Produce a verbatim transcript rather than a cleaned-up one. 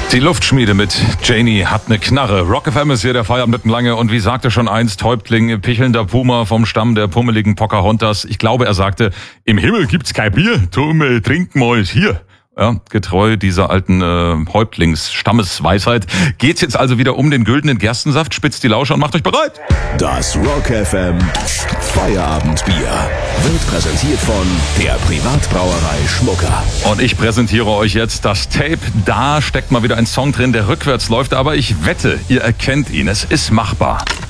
Die Luftschmiede mit Janie hat ne Knarre. Rock F M ist hier der Feierabend lange und wie sagte schon einst Häuptling, pichelnder Puma vom Stamm der pummeligen Pocahontas. Ich glaube, er sagte, im Himmel gibt's kein Bier, drum äh, trink mal hier. Ja, getreu dieser alten äh, Häuptlings-Stammesweisheit geht's jetzt also wieder um den güldenen Gerstensaft. Spitzt die Lauscher und macht euch bereit. Das Rock F M Feierabendbier wird präsentiert von der Privatbrauerei Schmucker. Und ich präsentiere euch jetzt das Tape. Da steckt mal wieder ein Song drin, der rückwärts läuft, aber ich wette, ihr erkennt ihn. Es ist machbar.